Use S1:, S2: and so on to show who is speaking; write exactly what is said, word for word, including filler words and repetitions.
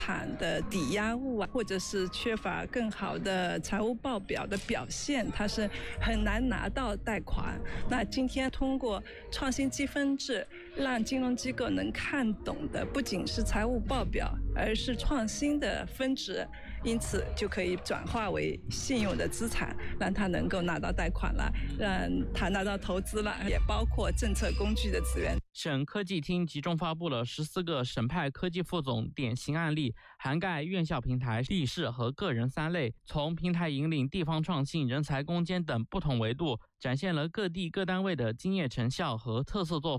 S1: 产的抵押物啊，或者是缺乏更好的财务报表的表现，它是很难拿到贷款。那今天通过创新积分制，让金融机构能看懂的不仅是财务报表，而是创新的分值，因此就可以转化为信用的资产，让它能够拿到贷款了，让它拿到投资了，也包括政策工具的资源。
S2: 省科技厅集中发布了十四个省派科技副总典型案例，涵盖院校平台、立事和个人三类，从平台引领地方创新、人才攻坚等不同维度，展现了各地各单位的经验成效和特色做法。